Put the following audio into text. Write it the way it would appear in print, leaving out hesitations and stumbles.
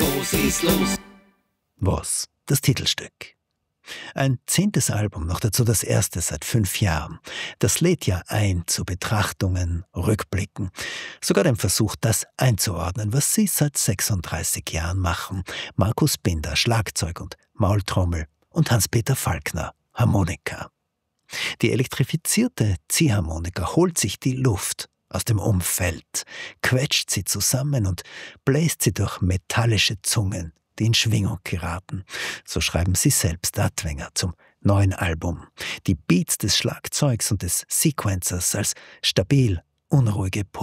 Was ist los? Was? Das Titelstück. Ein 10. Album, noch dazu das erste seit 5 Jahren. Das lädt ja ein zu Betrachtungen, Rückblicken, sogar dem Versuch, das einzuordnen, was sie seit 36 Jahren machen. Markus Binder, Schlagzeug und Maultrommel und Hans-Peter Falkner, Harmonika. Die elektrifizierte Ziehharmonika holt sich die Luft aus dem Umfeld, quetscht sie zusammen und bläst sie durch metallische Zungen, die in Schwingung geraten. So schreiben sie selbst, Adwenger, zum neuen Album. Die Beats des Schlagzeugs und des Sequencers als stabil, unruhige